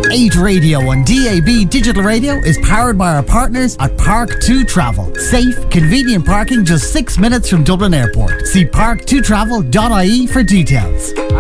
8 Radio and DAB Digital Radio is powered by our partners at Park 2 Travel. Safe, convenient parking just 6 minutes from Dublin Airport. See park2travel.ie for details.